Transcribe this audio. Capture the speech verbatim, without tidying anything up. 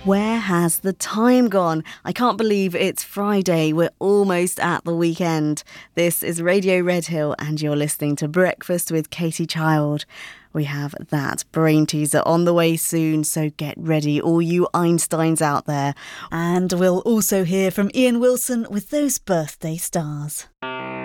Where has the time gone? I can't believe it's Friday. We're almost at the weekend. This is Radio Redhill and you're listening to Breakfast with Katie Child. We have that brain teaser on the way soon, so get ready, all you Einsteins out there. And we'll also hear from Ian Wilson with those birthday stars.